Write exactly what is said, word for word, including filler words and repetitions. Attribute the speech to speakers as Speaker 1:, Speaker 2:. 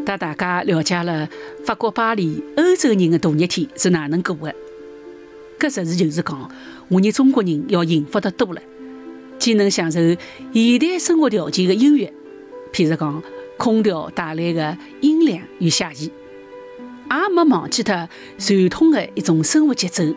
Speaker 1: 带大家了解了法国巴黎欧洲人的大热天是哪能过的。搿实事求是讲，我们中国人要幸福得多了，既能享受现代生活条件的优越，譬如讲空调带来的阴凉与写意，也没忘记脱传统的一种生活节奏